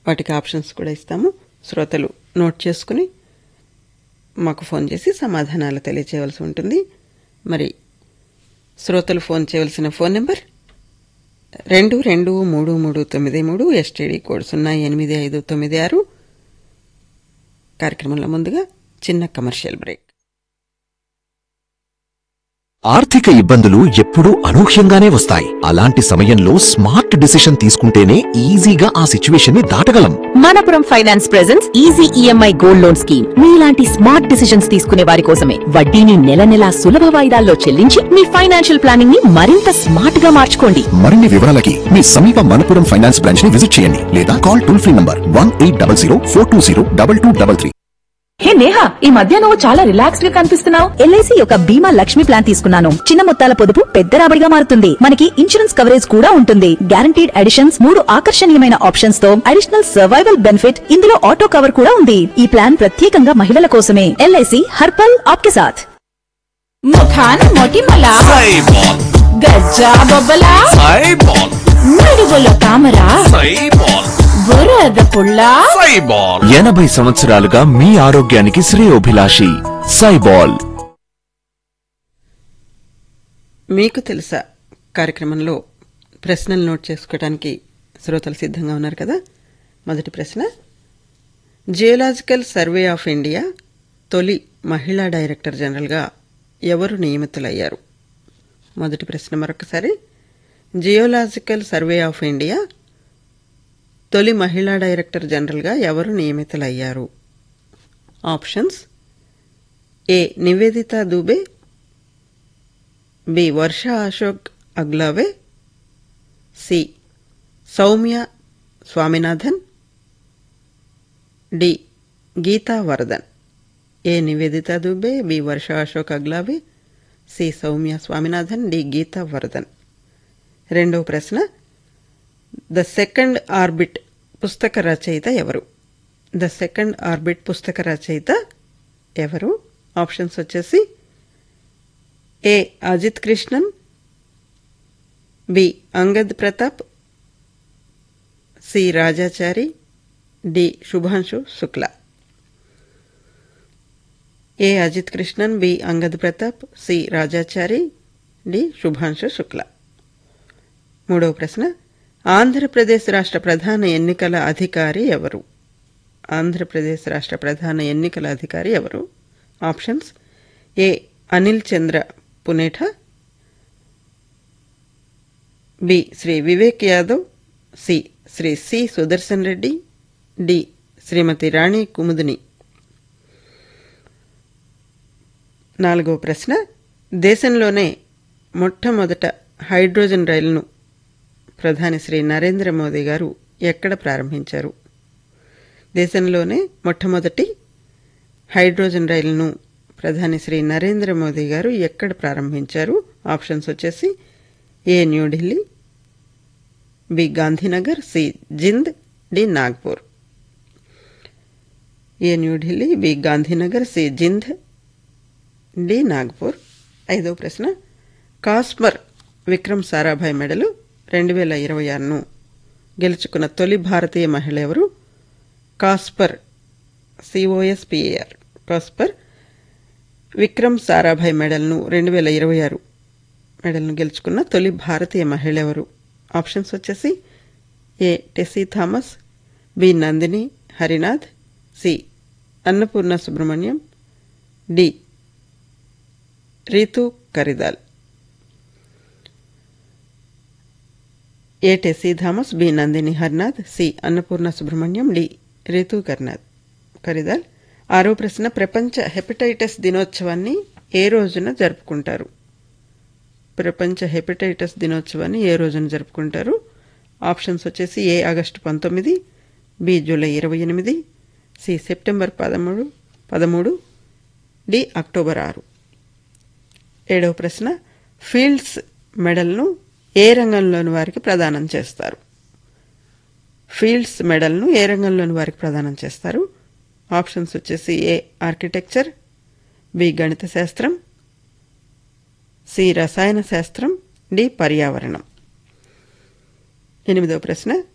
వాటికి ఆప్షన్స్ కూడా ఇస్తాము. శ్రోతలు నోట్ చేసుకుని మాకు ఫోన్ చేసి సమాధానాలు తెలియచేయవలసి ఉంటుంది. మరి శ్రోతలు ఫోన్ చేయవలసిన ఫోన్ నెంబర్ 223393 ఎస్టీడీ కోడ్ 08596. కార్యక్రమంలో ముందుగా చిన్న కమర్షియల్ బ్రేక్. ఆర్థిక ఇబ్బందులు ఎప్పుడూ అనూహ్యంగానే వస్తాయి. అలాంటి సమయంలో స్మార్ట్ డిసిషన్ తీసుకుంటేనే ఈజీగా ఆ సిచ్యువేషన్ ని దాటగలం. Manappuram finance presents easy EMI gold loan scheme. మీలాంటి స్మార్ట్ డిసిషన్స్ తీసుకునే వారి కోసమే. వడ్డీని నెల నెలా సులభ వాయిదాల్లో చెల్లించి మీ ఫైనాన్షియల్ ప్లానింగ్ ని మరింత స్మార్ట్ గా మార్చుకోండి. మరిన్ని వివరాలకి మీ సమీప మనపురం ఫైనాన్స్ బ్రాంచ్ ని విజిట్ చేయండి లేదా కాల్ టోల్ ఫ్రీ నంబర్ 1800 420 2233. హే నేహా, ఈ మధ్య నువ్వు చాలా రిలాక్స్డ్ గా కనిపిస్తున్నావు. ఎల్ఐసి యొక్క బీమా లక్ష్మి ప్లాన్ తీసుకున్నాను. చిన్న మొత్తాల పొదుపు పెద్ద రాబడిగా మారుతుంది. మనకి ఇన్సూరెన్స్ కవరేజ్ కూడా ఉంటుంది. గ్యారంటీడ్ అడిషన్స్, 3 ఆకర్షణీయమైన ఆప్షన్స్ తో అడిషనల్ సర్వైవల్ బెనిఫిట్. ఇందులో ఆటో కవర్ కూడా ఉంది. ఈ ప్లాన్ ప్రత్యేకంగా మహిళల కోసమే. ఎల్ఐసి హర్పల్ ఆప్కే సాథ్. ముఖాన మొటిమల గజ్జా బొబ్బల నడుగుల తామర బురద పుల్ల 80 సంవత్సరాలుగా మీ ఆరోగ్యానికి శ్రేయోభిలాషి సైబాల్. మీకు తెలుసా కార్యక్రమంలో ప్రశ్నలు నోట్ చేసుకోవడానికి శ్రోతలు సిద్ధంగా ఉన్నారు కదా. మొదటి ప్రశ్న, జియోలాజికల్ సర్వే ఆఫ్ ఇండియా తొలి మహిళా డైరెక్టర్ జనరల్గా ఎవరు నియమితులయ్యారు? మొదటి ప్రశ్న మరొకసారి, జియోలాజికల్ సర్వే ఆఫ్ ఇండియా తొలి మహిళా డైరెక్టర్ జనరల్గా ఎవరు నియమితులయ్యారు? ఆప్షన్స్: ఏ నివేదితా దూబే, బి వర్ష అశోక్ అగ్లావే, సి సౌమ్య స్వామినాథన్, డి గీతా వర్ధన్. ఏ నివేదితా దూబే, బి వర్ష అశోక్ అగ్లావే, సి సౌమ్య స్వామినాథన్, డి గీతా వర్ధన్. రెండవ ప్రశ్న, ద సెకండ్ ఆర్బిట్ పుస్తక రచయిత ఎవరు? ద సెకండ్ ఆర్బిట్ పుస్తక రచయిత ఎవరు? ఆప్షన్స్ వచ్చేసి ఏ Ajit Krishnan, B Angad Pratap, C Raja Chari, D Shubhanshu Shukla. ఏ Ajit Krishnan, B Angad Pratap, C Raja Chari, D Shubhanshu Shukla. మూడవ ప్రశ్న, ఆంధ్రప్రదేశ్ రాష్ట్ర ప్రధాన ఎన్నికల అధికారి ఎవరు? ఆంధ్రప్రదేశ్ రాష్ట్ర ప్రధాన ఎన్నికల అధికారి ఎవరు? ఆప్షన్స్: ఏ Anil Chandra Punetha, B Shri Vivek Yadav, C Shri C Sudarshan Reddy, D శ్రీమతి రాణి కుముదిని. నాలుగవ ప్రశ్న, దేశంలోనే మొట్టమొదట హైడ్రోజన్ రైలును ప్రధాని శ్రీ నరేంద్ర మోదీ గారు ఎక్కడ ప్రారంభించారు? దేశంలోనే మొట్టమొదటి హైడ్రోజన్ రైలును ప్రధాని శ్రీ నరేంద్ర మోదీ గారు ఎక్కడ ప్రారంభించారు? ఆప్షన్స్ వచ్చేసి ఏ New Delhi, B Gandhinagar, C Jind, D Nagpur. ఏ New Delhi, B Gandhinagar, C Jind, D Nagpur. ఐదవ ప్రశ్న, కాస్మర్ విక్రమ్ సారాభాయ్ మెడలు 2026ను గెలుచుకున్న తొలి భారతీయ మహిళ ఎవరు? Casper COSPAR Casper Vikram Sarabhai మెడల్ను 2026 మెడల్ను గెలుచుకున్న తొలి భారతీయ మహిళ ఎవరు? ఆప్షన్స్ వచ్చేసి ఏ Tessy Thomas, B Nandini Harinath, C Annapurna Subrahmanyam, D Ritu Karidhal. ఏ Tessy Thomas, B Nandini Harinath, C Annapurna Subrahmanyam, D Ritu Karidhal. ఆరో ప్రశ్న, ప్రపంచ హెపటైటిస్ దినోత్సవాన్ని ఏ రోజున జరుపుకుంటారు? ప్రపంచ హెపటైటిస్ దినోత్సవాన్ని ఏ రోజున జరుపుకుంటారు? ఆప్షన్స్ వచ్చేసి ఏ August 19, B July 28, C September 13, D October 6. ఏడవ ప్రశ్న, ఫీల్డ్స్ మెడల్ను ఏ రంగంలోని వారికి ప్రదానం చేస్తారు? ఫీల్డ్స్ మెడల్ను ఏ రంగంలోని వారికి ప్రదానం చేస్తారు? ఆప్షన్స్ వచ్చేసి ఏ ఆర్కిటెక్చర్, బి గణిత శాస్త్రం, సి రసాయన శాస్త్రం, డి పర్యావరణం. ఎనిమిదవ ప్రశ్న,